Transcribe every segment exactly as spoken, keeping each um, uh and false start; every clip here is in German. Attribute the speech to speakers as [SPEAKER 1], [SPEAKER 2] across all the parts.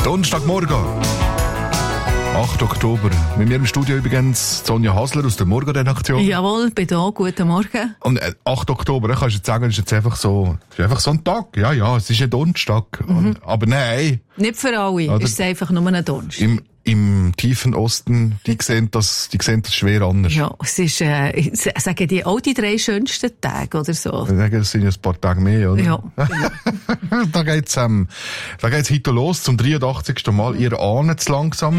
[SPEAKER 1] Donnerstagmorgen, achter Oktober. Mit mir im Studio übrigens Sonja Hasler aus der Morgenredaktion.
[SPEAKER 2] Jawohl, bin da. Guten Morgen.
[SPEAKER 1] Und äh, achter Oktober, kannst du jetzt sagen, ist jetzt einfach so, ist einfach so ein Tag. Ja, ja, es ist ein Donnerstag. Mhm. Aber nein.
[SPEAKER 2] Nicht für alle. Oder? Ist es einfach nur ein Donnerstag.
[SPEAKER 1] Im, im tiefen Osten, die sehen das, die sehen das schwer anders.
[SPEAKER 2] Ja, es ist, äh, sagen die auch die drei schönsten Tage oder so.
[SPEAKER 1] Ich sage, es sind ein paar Tage mehr, oder?
[SPEAKER 2] Ja.
[SPEAKER 1] da geht's, ähm, da geht's heute los, zum dreiundachtzigsten Mal. Ihr ahnt es langsam.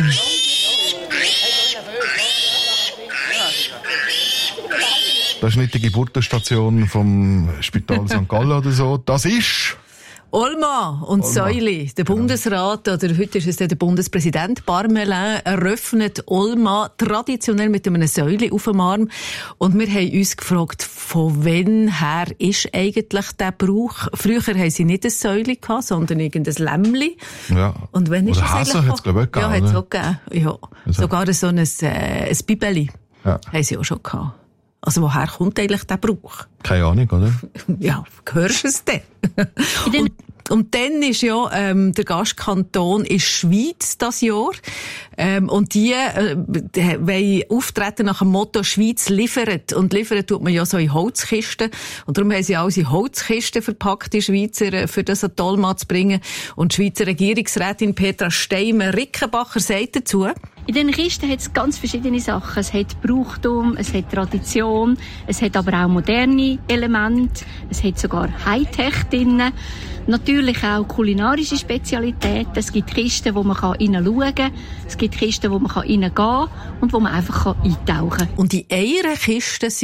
[SPEAKER 1] Das ist nicht die Geburtenstation vom Spital Sankt Gallen oder so. Das ist
[SPEAKER 2] Olma und Olma. Säuli. Der Bundesrat, oder heute ist es der Bundespräsident Parmelin, eröffnet Olma traditionell mit einem Säuli auf dem Arm. Und wir haben uns gefragt, von wann her ist eigentlich der Brauch? Früher haben sie nicht ein Säuli gehabt, sondern irgendein Lämmli.
[SPEAKER 1] Ja.
[SPEAKER 2] Und wenn ist
[SPEAKER 1] oder Häser hat es, glaube ich, auch
[SPEAKER 2] gegeben. Ja, hat es auch gegeben. Ja.
[SPEAKER 1] Also. Sogar
[SPEAKER 2] so ein, äh, ein Bibeli.
[SPEAKER 1] Ja.
[SPEAKER 2] Haben sie auch schon gehabt. Also woher kommt eigentlich der Brauch?
[SPEAKER 1] Keine Ahnung, oder?
[SPEAKER 2] Ja, hörst du es denn? und, und dann ist ja ähm, der Gastkanton in Schweiz das Jahr. Ähm, und die, äh, die wollen auftreten nach dem Motto «Schweiz liefert». Und liefern tut man ja so in Holzkisten. Und darum haben sie alles in Holzkisten verpackt, die Schweizer, für das ein Olma zu bringen. Und die Schweizer Regierungsrätin Petra Steimer-Rickenbacher sagt dazu:
[SPEAKER 3] In den Kisten hat es ganz verschiedene Sachen. Es hat Brauchtum, es hat Tradition, es hat aber auch moderne Elemente, es hat sogar Hightech drin. Natürlich auch kulinarische Spezialitäten. Es gibt Kisten, wo man reinschauen kann. Es gibt Kisten, wo man reingehen kann und wo man einfach eintauchen kann.
[SPEAKER 2] Und in einer Kiste